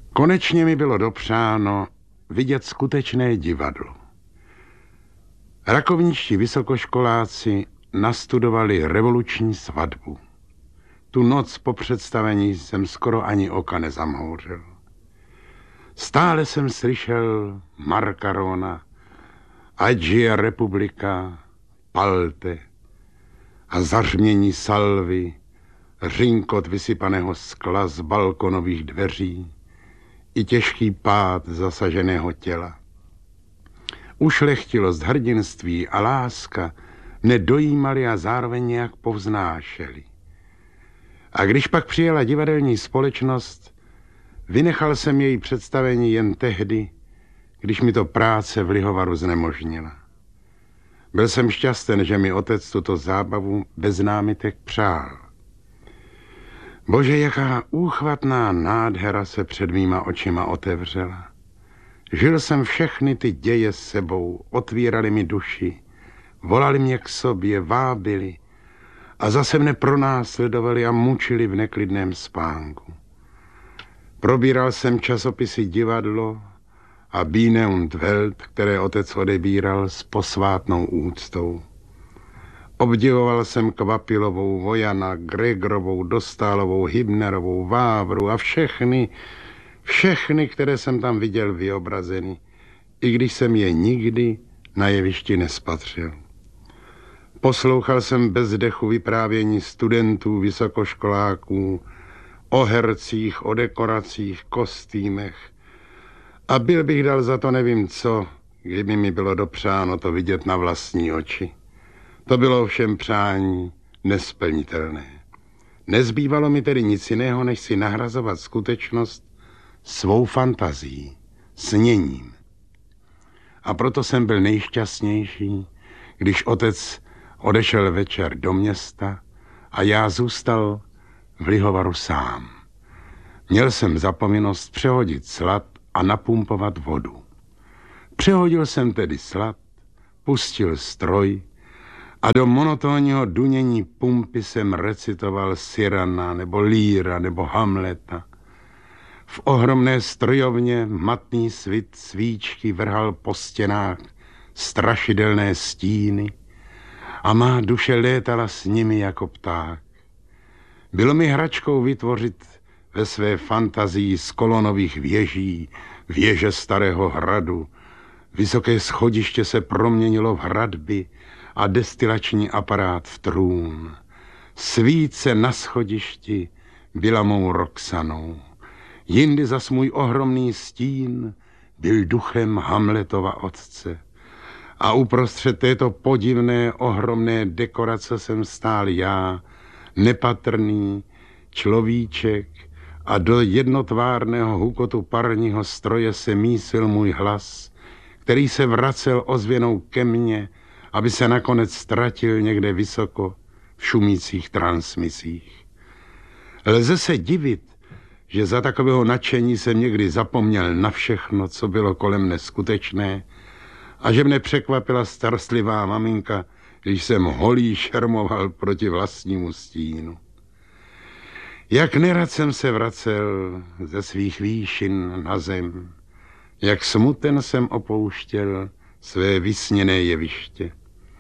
Konečně mi bylo dopřáno vidět skutečné divadlo. Rakovničtí vysokoškoláci nastudovali revoluční svatbu. Tu noc po představení jsem skoro ani oka nezamhouřil. Stále jsem slyšel Marcarona, Agia Republika, Palte a zařmění salvy, řinkot vysypaného skla z balkonových dveří i těžký pád zasaženého těla. Ušlechtilost, hrdinství a láska mne dojímali a zároveň nějak povznášeli. A když pak přijela divadelní společnost, vynechal jsem její představení jen tehdy, když mi to práce v lihovaru znemožnila. Byl jsem šťasten, že mi otec tuto zábavu bez námitek přál. Bože, jaká úchvatná nádhera se před mýma očima otevřela. Žil jsem všechny ty děje s sebou, otvírali mi duši, volali mě k sobě, vábili a zase mne pronásledovali a mučili v neklidném spánku. Probíral jsem časopisy Divadlo a Biene und Welt, které otec odebíral s posvátnou úctou. Obdivoval jsem Kvapilovou, Vojana, Gregorovou, Dostálovou, Hybnerovou, Vávru a všechny, které jsem tam viděl vyobrazeny, i když jsem je nikdy na jevišti nespatřil. Poslouchal jsem bez dechu vyprávění studentů, vysokoškoláků, o hercích, o dekoracích, kostýmech a byl bych dal za to nevím co, kdyby mi bylo dopřáno to vidět na vlastní oči. To bylo ovšem přání nesplnitelné. Nezbývalo mi tedy nic jiného, než si nahrazovat skutečnost svou fantazií, sněním. A proto jsem byl nejšťastnější, když otec odešel večer do města a já zůstal v lihovaru sám. Měl jsem za povinnost přehodit slad a napumpovat vodu. Přehodil jsem tedy slad, pustil stroj a do monotónního dunění pumpy jsem recitoval Cyrana nebo Líra nebo Hamleta. V ohromné strojovně matný svit svíčky vrhal po stěnách strašidelné stíny a má duše létala s nimi jako pták. Bylo mi hračkou vytvořit ve své fantazii z kolonových věží věže starého hradu. Vysoké schodiště se proměnilo v hradby a destilační aparát v trůn. Svíce na schodišti byla mou Roxanou. Jindy zas můj ohromný stín byl duchem Hamletova otce. A uprostřed této podivné, ohromné dekorace jsem stál já, nepatrný človíček, a do jednotvárného hukotu parního stroje se mísil můj hlas, který se vracel ozvěnou ke mně, aby se nakonec ztratil někde vysoko v šumících transmisích. Lze se divit, že za takového nadšení jsem někdy zapomněl na všechno, co bylo kolem mne skutečné, a že mne překvapila starostlivá maminka, když jsem holý šermoval proti vlastnímu stínu. Jak nerad jsem se vracel ze svých výšin na zem, jak smuten jsem opouštěl své vysněné jeviště.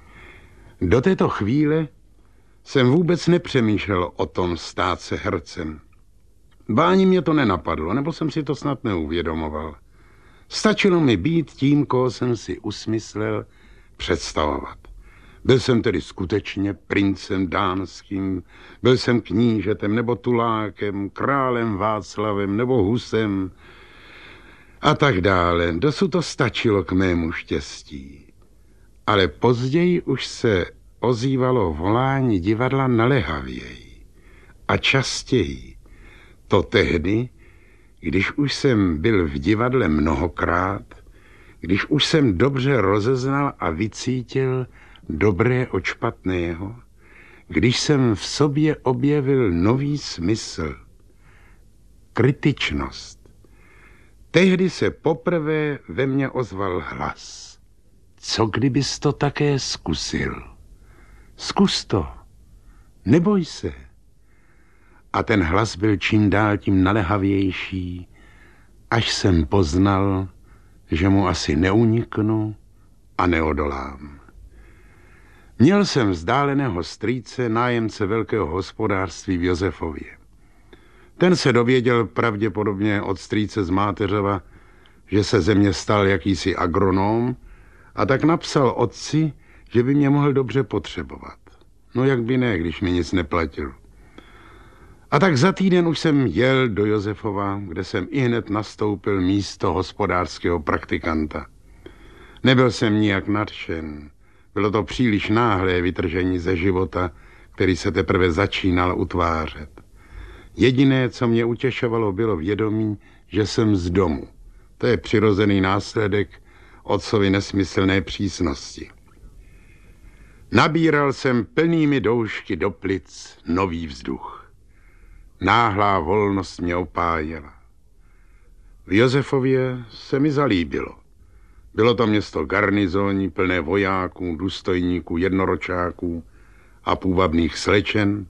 Do této chvíle jsem vůbec nepřemýšlel o tom stát se hercem. Ba ani mě to nenapadlo, nebo jsem si to snad neuvědomoval. Stačilo mi být tím, koho jsem si usmyslel představovat. Byl jsem tedy skutečně princem dánským, byl jsem knížetem nebo tulákem, králem Václavem nebo Husem a tak dále. Dosud to stačilo k mému štěstí. Ale později už se ozývalo volání divadla naléhavěji a častěji. To tehdy, když už jsem byl v divadle mnohokrát, když už jsem dobře rozeznal a vycítil dobré od špatného, když jsem v sobě objevil nový smysl, kritičnost. Tehdy se poprvé ve mně ozval hlas. Co kdybys to také zkusil? Zkus to, neboj se. A ten hlas byl čím dál tím naléhavější až jsem poznal, že mu asi neuniknu a neodolám. Měl jsem vzdáleného strýce, nájemce velkého hospodářství v Josefově. Ten se dověděl pravděpodobně od strýce z Máteřova, že se ze mě stal jakýsi agronom, a tak napsal otci, že by mě mohl dobře potřebovat. No jak by ne, když mi nic neplatil. A tak za týden už jsem jel do Josefova, kde jsem ihned nastoupil místo hospodářského praktikanta. Nebyl jsem nijak nadšen. Bylo to příliš náhlé vytržení ze života, který se teprve začínal utvářet. Jediné, co mě utěšovalo, bylo vědomí, že jsem z domu. To je přirozený následek otcovy nesmyslné přísnosti. Nabíral jsem plnými doušky do plic nový vzduch. Náhlá volnost mě opájela. V Josefově se mi zalíbilo. Bylo to město garnizónní, plné vojáků, důstojníků, jednoročáků a půvabných slečen.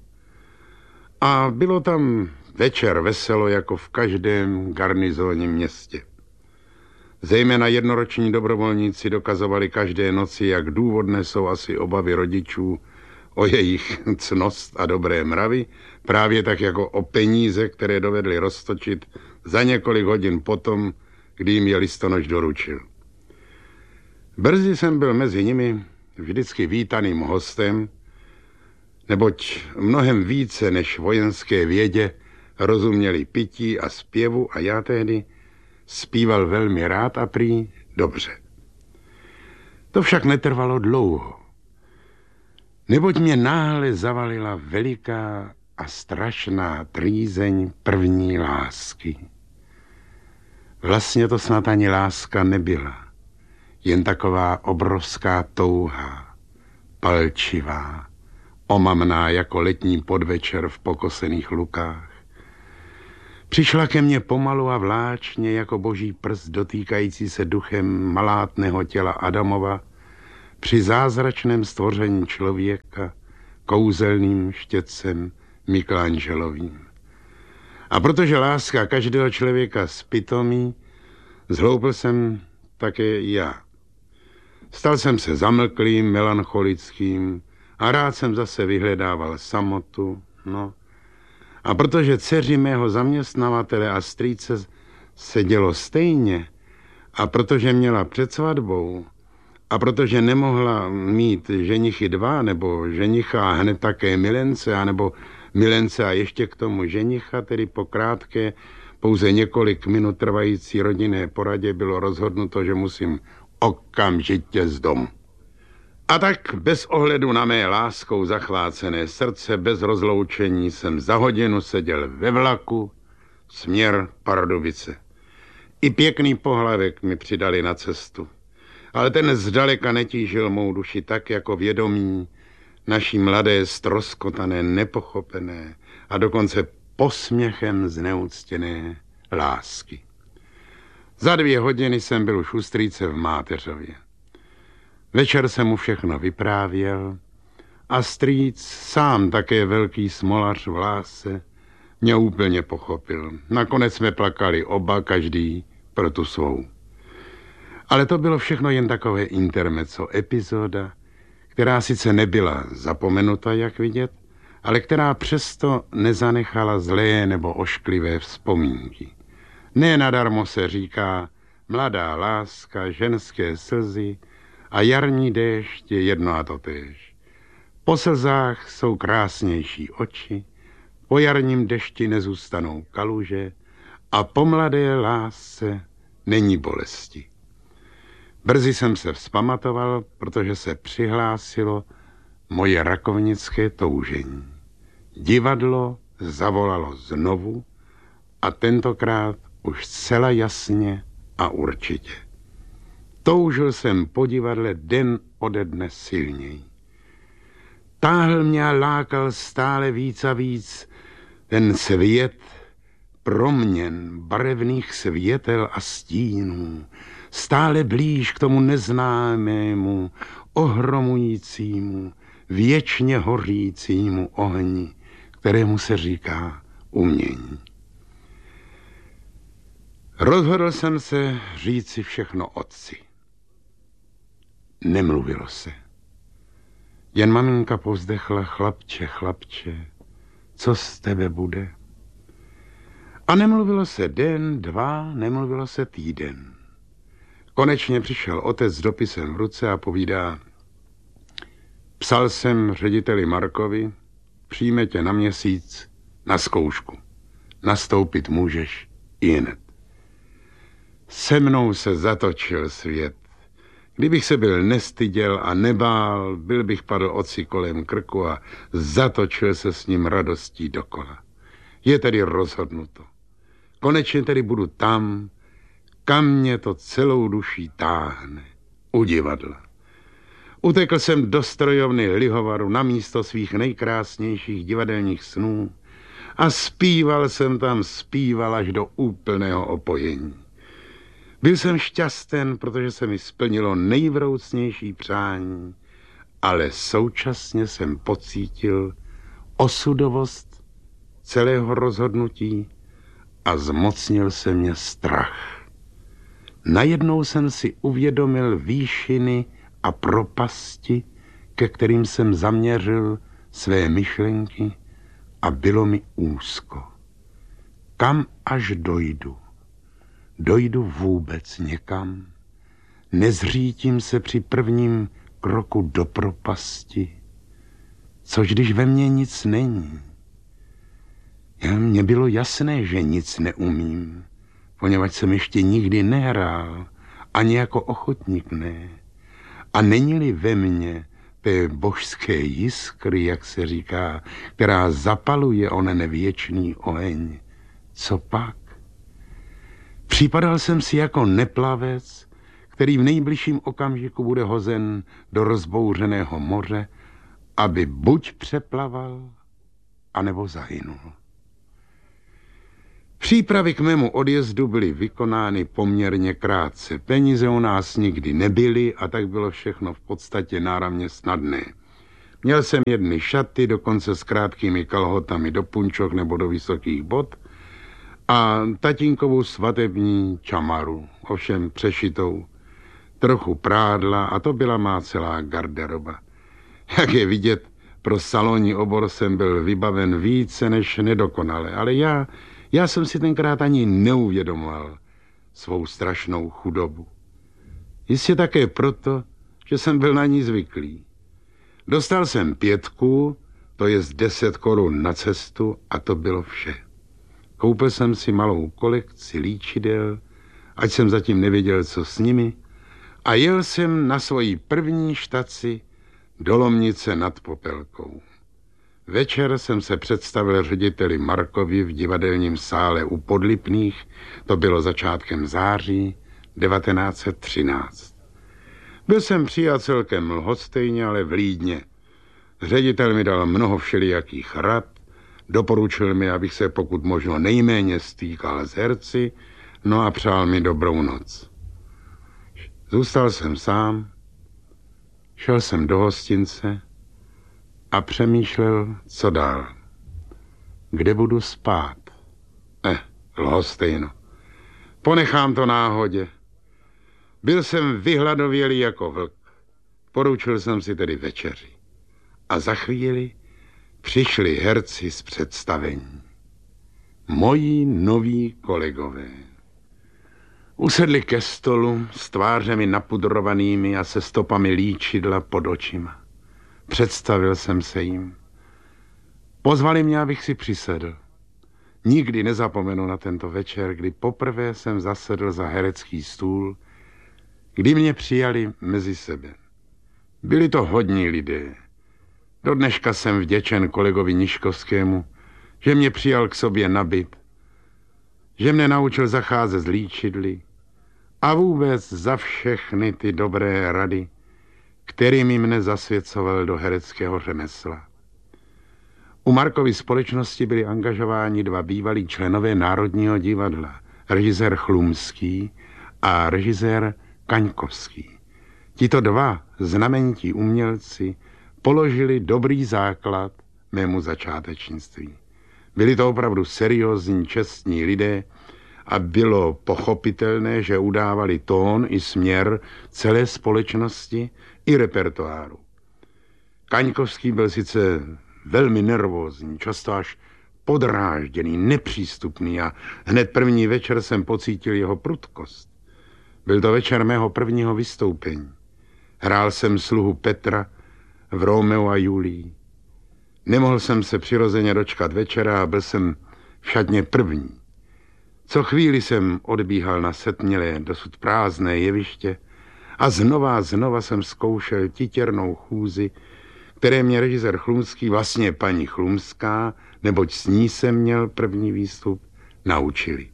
A bylo tam večer veselo, jako v každém garnizónním městě. Zejména jednoroční dobrovolníci dokazovali každé noci, jak důvodné jsou asi obavy rodičů o jejich ctnost a dobré mravy, právě tak jako o peníze, které dovedli roztočit za několik hodin potom, kdy jim je listonoš doručil. Brzy jsem byl mezi nimi vždycky vítaným hostem, neboť mnohem více než vojenské vědě rozuměli pití a zpěvu a já tehdy zpíval velmi rád a prý dobře. To však netrvalo dlouho, neboť mě náhle zavalila veliká a strašná trýzeň první lásky. Vlastně to snad ani láska nebyla, jen taková obrovská touha, palčivá, omamná jako letní podvečer v pokosených lukách. Přišla ke mně pomalu a vláčně jako boží prst dotýkající se duchem malátného těla Adamova při zázračném stvoření člověka kouzelným štětcem Michelangelovým. A protože láska každého člověka spitomí, zhloupil jsem také já. Stal jsem se zamlklým, melancholickým a rád jsem zase vyhledával samotu, A protože dceři mého zaměstnavatele a strýce se dělo stejně, a protože měla před svatbou, a protože nemohla mít ženichy dva, nebo ženicha a hned také milence, anebo milence a ještě k tomu ženicha, tedy po krátké, pouze několik minut trvající rodinné poradě bylo rozhodnuto, že musím okamžitě z domu. A tak bez ohledu na mé láskou zachvácené srdce, bez rozloučení, jsem za hodinu seděl ve vlaku, směr Pardubice. I pěkný pohlavek mi přidali na cestu. Ale ten zdaleka netížil mou duši tak, jako vědomí naší mladé, ztroskotané, nepochopené a dokonce posměchem zneuctěné lásky. Za 2 hodiny jsem byl už u strýce v Máteřově. Večer jsem mu všechno vyprávěl a strýc, sám také velký smolař v lásce, mě úplně pochopil. Nakonec jsme plakali oba, každý pro tu svou. Ale to bylo všechno jen takové intermezzo, epizoda, která sice nebyla zapomenuta, jak vidět, ale která přesto nezanechala zlé nebo ošklivé vzpomínky. Ne nadarmo se říká mladá láska, ženské slzy a jarní déšť je jedno a totéž. Po slzách jsou krásnější oči, po jarním dešti nezůstanou kaluže a po mladé lásce není bolesti. Brzy jsem se vzpamatoval, protože se přihlásilo moje rakovnické toužení. Divadlo zavolalo znovu a tentokrát už zcela jasně a určitě. Toužil jsem po divadle den ode dne silněji. Táhl mě a lákal stále víc a víc ten svět proměn, barevných světel a stínů, stále blíž k tomu neznámému, ohromujícímu, věčně hořícímu ohni, kterému se říká umění. Rozhodl jsem se říci všechno otci. Nemluvilo se. Jen maminka povzdechla: chlapče, chlapče, co z tebe bude? A nemluvilo se den, dva, nemluvilo se týden. Konečně přišel otec s dopisem v ruce a povídá: psal jsem řediteli Markovi, přijme tě na měsíc na zkoušku. Nastoupit můžeš ihned. Se mnou se zatočil svět. Kdybych se byl nestyděl a nebál, byl bych padl otci kolem krku a zatočil se s ním radostí dokola. Je tedy rozhodnuto. Konečně tedy budu tam, kam mě to celou duší táhne. U divadla. Utekl jsem do strojovny Lihovaru na místo svých nejkrásnějších divadelních snů a zpíval jsem tam, zpíval až do úplného opojení. Byl jsem šťasten, protože se mi splnilo nejvroucnější přání, ale současně jsem pocítil osudovost celého rozhodnutí a zmocnil se mě strach. Najednou jsem si uvědomil výšiny a propasti, ke kterým jsem zaměřil své myšlenky, a bylo mi úzko. Kam až dojdu? Dojdu vůbec někam? Nezřítím se při prvním kroku do propasti? Což když ve mně nic není? Mně bylo jasné, že nic neumím, poněvadž jsem ještě nikdy nehrál, ani jako ochotník ne. A není-li ve mně té božské jiskry, jak se říká, která zapaluje onen věčný oheň, co pak? Připadal jsem si jako neplavec, který v nejbližším okamžiku bude hozen do rozbouřeného moře, aby buď přeplaval, anebo zahynul. Přípravy k mému odjezdu byly vykonány poměrně krátce. Peníze u nás nikdy nebyly a tak bylo všechno v podstatě náramně snadné. Měl jsem jedny šaty, dokonce s krátkými kalhotami do punčok nebo do vysokých bot, a tatínkovou svatební čamaru, ovšem přešitou, trochu prádla, a to byla má celá garderoba. Jak je vidět, pro salonní obor jsem byl vybaven více než nedokonale, ale já jsem si tenkrát ani neuvědomoval svou strašnou chudobu. Jistě také proto, že jsem byl na ní zvyklý. Dostal jsem 5, to je 10 korun na cestu, a to bylo vše. Koupil jsem si malou kolekci líčidel, ať jsem zatím nevěděl, co s nimi, a jel jsem na svoji první štaci do Lomnice nad Popelkou. Večer jsem se představil řediteli Markovi v divadelním sále u Podlipných, to bylo začátkem září 1913. Byl jsem přijat celkem lhostejně, ale vlídně. Ředitel mi dal mnoho všelijakých rad, doporučil mi, abych se pokud možno nejméně stýkal s herci, no a přál mi dobrou noc. Zůstal jsem sám, šel jsem do hostince a přemýšlel, co dál. Kde budu spát? Lhostejno. Ponechám to náhodě. Byl jsem vyhladovělý jako vlk. Poručil jsem si tedy večeři. A za chvíli přišli herci z představení. Moji noví kolegové. Usedli ke stolu s tvářemi napudrovanými a se stopami líčidla pod očima. Představil jsem se jim. Pozvali mě, abych si přisedl. Nikdy nezapomenu na tento večer, kdy poprvé jsem zasedl za herecký stůl, kdy mě přijali mezi sebe. Byli to hodní lidé. Do dneška jsem vděčen kolegovi Niškovskému, že mě přijal k sobě na byt, že mě naučil zacházet s líčidly a vůbec za všechny ty dobré rady, kterými mne zasvěcoval do hereckého řemesla. U Markovy společnosti byli angažováni 2 bývalí členové Národního divadla, režisér Chlumský a režisér Kaňkovský. Tito 2 znamenití umělci položili dobrý základ mému začátečnictví. Byli to opravdu seriózní, čestní lidé a bylo pochopitelné, že udávali tón i směr celé společnosti i repertoáru. Kaňkovský byl sice velmi nervózní, často až podrážděný, nepřístupný a hned první večer jsem pocítil jeho prudkost. Byl to večer mého prvního vystoupení. Hrál jsem sluhu Petra v Romeu a Julii. Nemohl jsem se přirozeně dočkat večera a byl jsem v šatně první. Co chvíli jsem odbíhal na setmělé, dosud prázdné jeviště a znova jsem zkoušel titěrnou chůzi, které mě režisér Chlumský, vlastně paní Chlumská, neboť s ní jsem měl první výstup, naučili.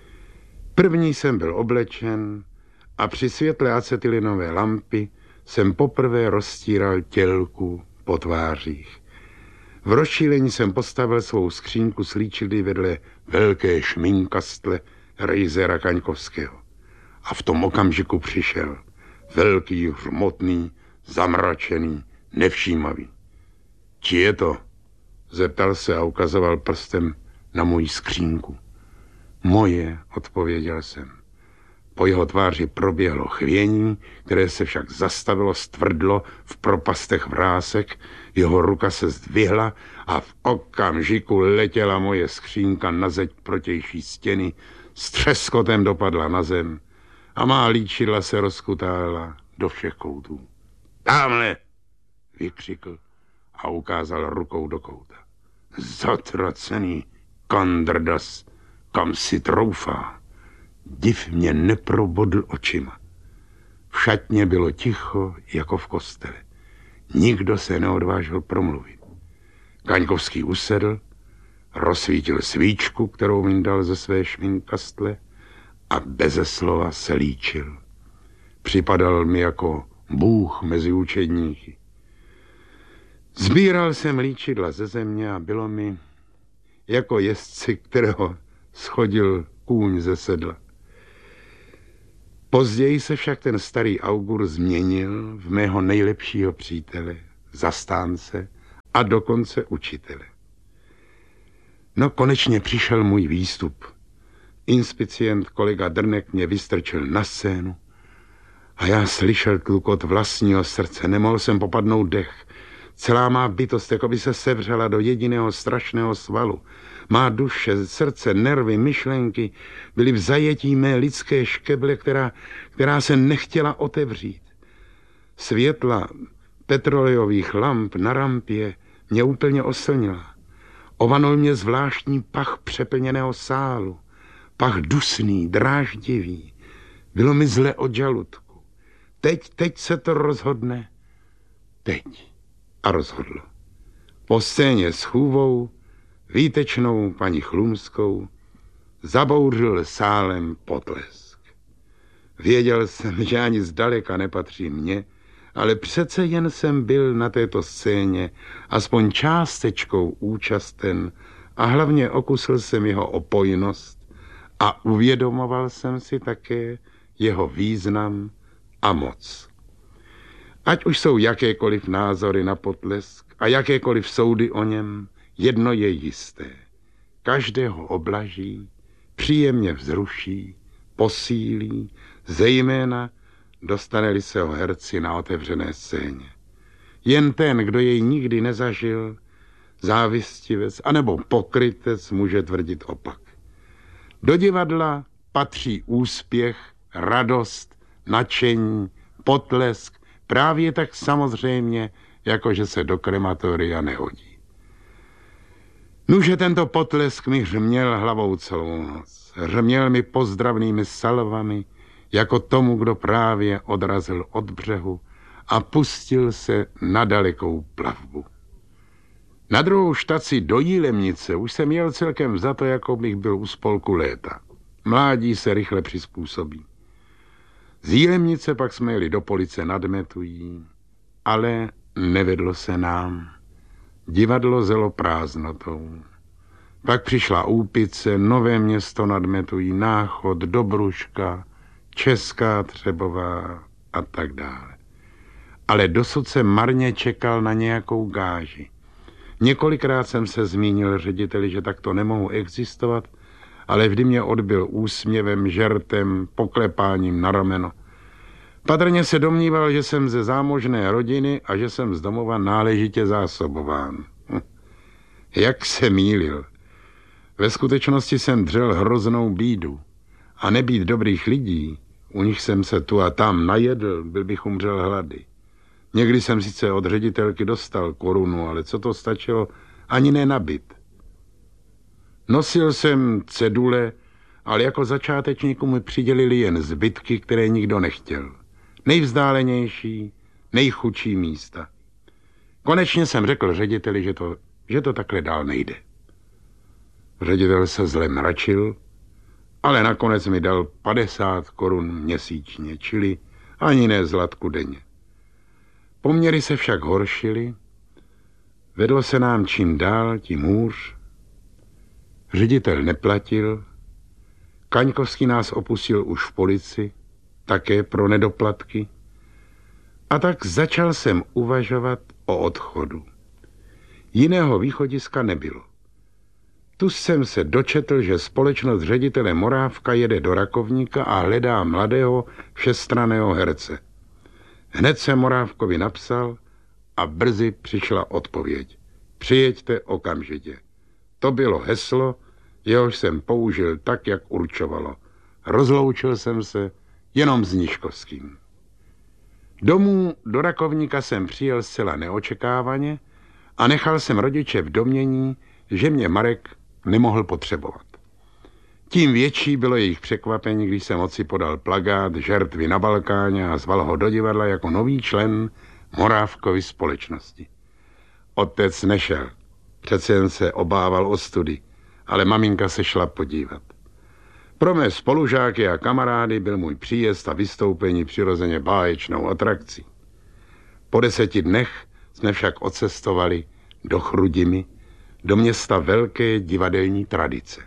První jsem byl oblečen a při světle acetylinové lampy jsem poprvé rozstíral tělku po tvářích. V rozšílení jsem postavil svou skřínku s líčidly vedle velké šminkastle režiséra Kaňkovského. A v tom okamžiku přišel velký, hmotný, zamračený, nevšímavý. Či je to? Zeptal se a ukazoval prstem na moji skřínku. Moje, odpověděl jsem. Po jeho tváři proběhlo chvění, které se však zastavilo, stvrdlo v propastech vrásek, jeho ruka se zdvihla a v okamžiku letěla moje skřínka na zeď protější stěny, s třeskotem dopadla na zem a má líčidla se rozkutála do všech koutů. Tamhle, vykřikl a ukázal rukou do kouta. Zatracený kandrdas, kam si troufá. Div mě neprobodl očima. V šatně bylo ticho jako v kostele. Nikdo se neodvážil promluvit. Kaňkovský usedl, rozsvítil svíčku, kterou vyndal ze své šminkastle a beze slova se líčil. Připadal mi jako bůh mezi učedníky. Sbíral jsem líčidla ze země a bylo mi jako jezdci, kterého schodil kůň ze sedla. Později se však ten starý augur změnil v mého nejlepšího přítele, zastánce a dokonce učitele. No konečně přišel můj výstup. Inspicient kolega Drnek mě vystrčil na scénu a já slyšel tlukot vlastního srdce. Nemohl jsem popadnout dech. Celá má bytost jako by se sevřela do jediného strašného svalu. Má duše, srdce, nervy, myšlenky byly v zajetí mé lidské škeble, která se nechtěla otevřít. Světla petrolejových lamp na rampě mě úplně oslnila. Ovanul mě zvláštní pach přeplněného sálu. Pach dusný, dráždivý. Bylo mi zle od žaludku. Teď se to rozhodne. Teď. A rozhodlo. Po scéně s chůvou, výtečnou paní Chlumskou, zabouřil sálem potlesk. Věděl jsem, že ani zdaleka nepatří mně, ale přece jen jsem byl na této scéně aspoň částečkou účasten a hlavně okusil jsem jeho opojnost a uvědomoval jsem si také jeho význam a moc. Ať už jsou jakékoliv názory na potlesk a jakékoliv soudy o něm, jedno je jisté. Každého oblaží, příjemně vzruší, posílí, zejména dostane-li se o herci na otevřené scéně. Jen ten, kdo jej nikdy nezažil, závistivec anebo pokrytec může tvrdit opak. Do divadla patří úspěch, radost, nadšení, potlesk, právě tak samozřejmě, jako že se do krematoria nehodí. Nuže tento potlesk mi hřměl hlavou celou noc. Hřměl mi pozdravnými salvami, jako tomu, kdo právě odrazil od břehu a pustil se na dalekou plavbu. Na druhou štaci do Jílemnice už jsem jel celkem za to, jako bych byl u spolku léta. Mládí se rychle přizpůsobí. Z Jílemnice pak jsme jeli do Police nad Metují, ale nevedlo se nám. Divadlo zelo prázdnotou. Pak přišla Úpice, Nové Město nad Metují, Náchod, Dobruška, Česká Třebová a tak dále. Ale dosud jsem marně čekal na nějakou gáži. Několikrát jsem se zmínil řediteli, že takto nemohu existovat ale vždy mě odbyl úsměvem, žertem, poklepáním na rameno. Patrně se domníval, že jsem ze zámožné rodiny a že jsem z domova náležitě zásobován. Jak se mýlil. Ve skutečnosti jsem dřel hroznou bídu. A nebýt dobrých lidí, u nich jsem se tu a tam najedl, byl bych umřel hlady. Někdy jsem sice od ředitelky dostal korunu, ale co to stačilo, ani nenabit. Nosil jsem cedule, ale jako začátečníku mi přidělili jen zbytky, které nikdo nechtěl. Nejvzdálenější, nejchudší místa. Konečně jsem řekl řediteli, že to takhle dál nejde. Ředitel se zle mračil, ale nakonec mi dal 50 korun měsíčně, čili ani ne zlatku denně. Poměry se však horšily, vedlo se nám čím dál, tím hůř. Ředitel neplatil, Kaňkovský nás opustil už v Polici, také pro nedoplatky. A tak začal jsem uvažovat o odchodu. Jiného východiska nebylo. Tu jsem se dočetl, že společnost ředitele Morávka jede do Rakovníka a hledá mladého všestranného herce. Hned jsem Morávkovi napsal a brzy přišla odpověď. Přijeďte okamžitě. To bylo heslo, jehož jsem použil tak, jak určovalo. Rozloučil jsem se jenom s Nižkovským. Domů do Rakovníka jsem přijel zcela neočekávaně a nechal jsem rodiče v domnění, že mě Marek nemohl potřebovat. Tím větší bylo jejich překvapení, když jsem otci podal plakát Žertvy na Balkáně a zval ho do divadla jako nový člen Morávkovy společnosti. Otec nešel, přece jen se obával ostudy, ale maminka se šla podívat. Pro mé spolužáky a kamarády byl můj příjezd a vystoupení přirozeně báječnou atrakcí. Po 10 dnech jsme však odcestovali do Chrudimi, do města velké divadelní tradice.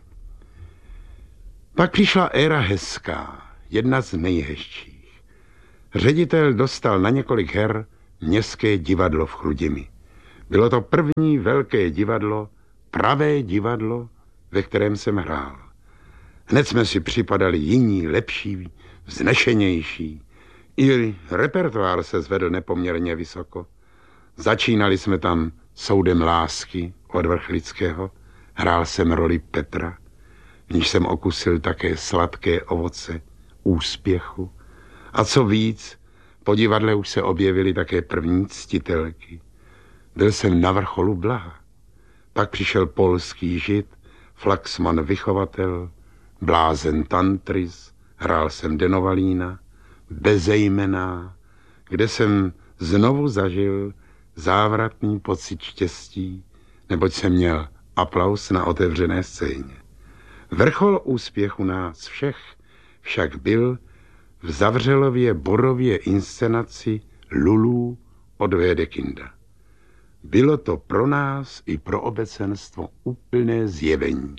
Pak přišla éra hezká, jedna z nejhezčích. Ředitel dostal na několik her městské divadlo v Chrudimi. Bylo to první velké divadlo, pravé divadlo, ve kterém jsem hrál. Hned jsme si připadali jiní, lepší, vznešenější. I repertoár se zvedl nepoměrně vysoko. Začínali jsme tam Soudem lásky od Vrchlického. Hrál jsem roli Petra, v níž jsem okusil také sladké ovoce úspěchu. A co víc, po divadle už se objevily také první ctitelky. Byl jsem na vrcholu blaha. Pak přišel polský žid, Flaxman vychovatel, blázen Tantris, hrál jsem Denovalína, Bezejmená, kde jsem znovu zažil závratný pocit štěstí, neboť jsem měl aplaus na otevřené scéně. Vrchol úspěchu nás všech však byl v Zavřelově Borově inscenaci Lulú od Wedekinda. Bylo to pro nás i pro obecenstvo úplné zjevení.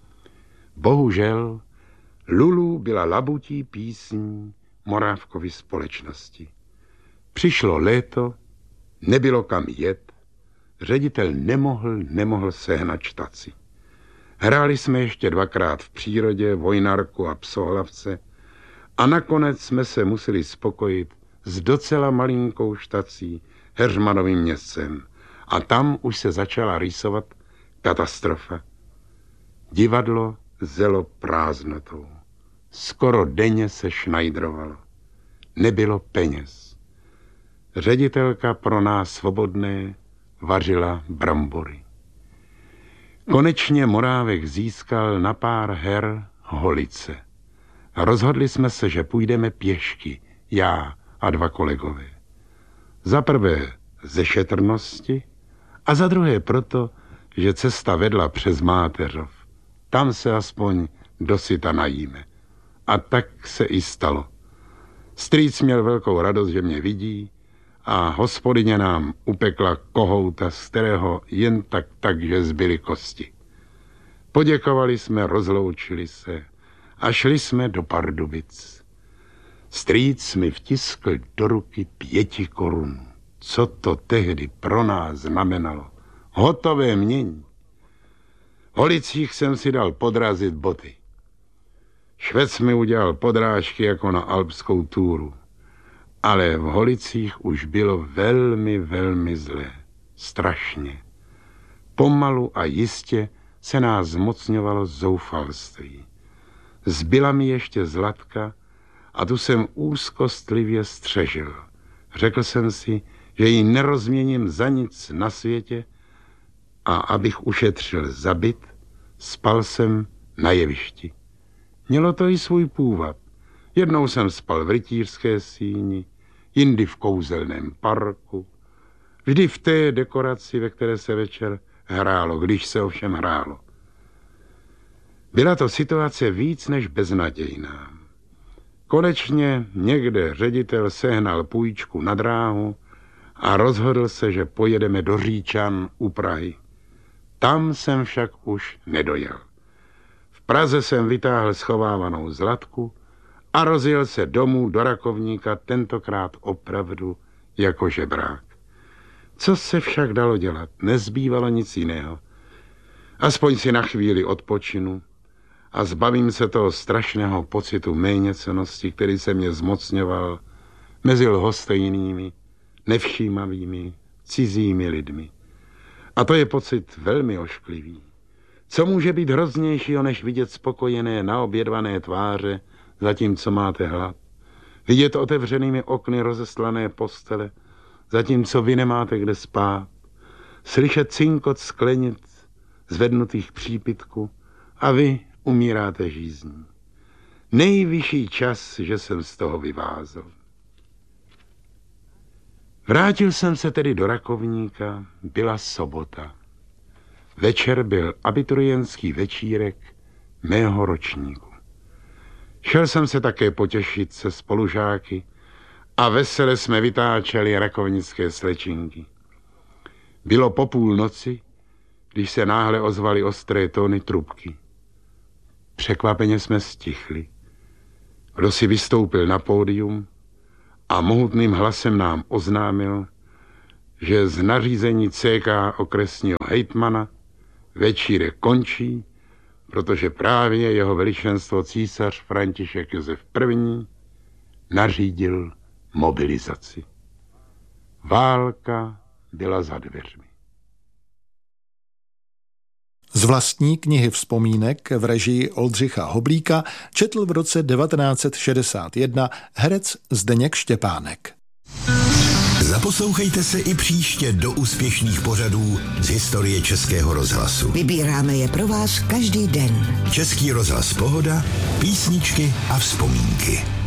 Bohužel, Lulú byla labutí písní Morávkovy společnosti. Přišlo léto, nebylo kam jet, ředitel nemohl sehnat štaci. Hráli jsme ještě 2krát v přírodě, Vojnarku a Psohlavce a nakonec jsme se museli spokojit s docela malinkou štací Heřmanovým městcem a tam už se začala rýsovat katastrofa. Divadlo zelo prázdnotou. Skoro denně se šnajdrovalo. Nebylo peněz. Ředitelka pro nás svobodné vařila brambory. Konečně Morávek získal na pár her holice. Rozhodli jsme se, že půjdeme pěšky, já a 2 kolegové. Za prvé ze šetrnosti a za druhé proto, že cesta vedla přes Máteřov. Tam se aspoň dosyta najíme. A tak se i stalo. Strýc měl velkou radost, že mě vidí a hospodyně nám upekla kohouta, z kterého jen tak, že zbyly kosti. Poděkovali jsme, rozloučili se a šli jsme do Pardubic. Strýc mi vtiskl do ruky 5 korun. Co to tehdy pro nás znamenalo? Hotové mění. V Holicích jsem si dal podrazit boty. Švec mi udělal podrážky jako na alpskou túru. Ale v Holicích už bylo velmi, velmi zlé. Strašně. Pomalu a jistě se nás zmocňovalo zoufalství. Zbyla mi ještě Zlatka a tu jsem úzkostlivě střežil. Řekl jsem si, že ji nerozměním za nic na světě a abych ušetřil za byt, spal jsem na jevišti. Mělo to i svůj původ. Jednou jsem spal v rytířské síni, jindy v kouzelném parku, vždy v té dekoraci, ve které se večer hrálo, když se ovšem hrálo. Byla to situace víc než beznadějná. Konečně někde ředitel sehnal půjčku na dráhu a rozhodl se, že pojedeme do Říčan u Prahy. Tam jsem však už nedojel. V Praze jsem vytáhl schovávanou Zlatku a rozjel se domů do Rakovníka, tentokrát opravdu jako žebrák. Co se však dalo dělat? Nezbývalo nic jiného. Aspoň si na chvíli odpočinu a zbavím se toho strašného pocitu méněcennosti, který se mě zmocňoval mezi lhostejnými, nevšímavými, cizími lidmi. A to je pocit velmi ošklivý. Co může být hroznějšího, než vidět spokojené, naobědvané tváře, zatímco máte hlad? Vidět otevřenými okny rozeslané postele, zatímco vy nemáte kde spát? Slyšet cinkot sklenic, zvednutých přípitků a vy umíráte žízní. Nejvyšší čas, že jsem z toho vyvázl. Vrátil jsem se tedy do Rakovníka, byla sobota. Večer byl abiturientský večírek mého ročníku. Šel jsem se také potěšit se spolužáky a vesele jsme vytáčeli rakovnické slečinky. Bylo po půlnoci, když se náhle ozvaly ostré tóny trubky. Překvapeně jsme stichli. Kdo si vystoupil na pódium a mohutným hlasem nám oznámil, že z nařízení CK okresního hejtmana večírek končí, protože právě jeho veličenstvo císař František Josef I. nařídil mobilizaci. Válka byla za dveřmi. Z vlastní knihy vzpomínek v režii Oldřicha Hoblíka četl v roce 1961 herec Zdeněk Štěpánek. Zaposlouchejte se i příště do úspěšných pořadů z historie Českého rozhlasu. Vybíráme je pro vás každý den. Český rozhlas Pohoda, písničky a vzpomínky.